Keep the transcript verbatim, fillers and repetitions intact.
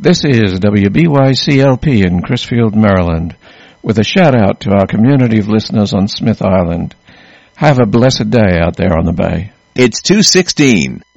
This is W B Y C L P in Crisfield, Maryland, with a shout-out to our community of listeners on Smith Island. Have a blessed day out there on the bay. It's two sixteen.